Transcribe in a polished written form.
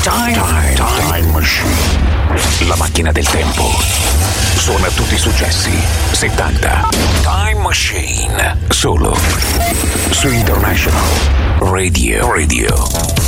Time Machine. La macchina del tempo. Suona tutti i successi 70. Time Machine. Solo su International Radio.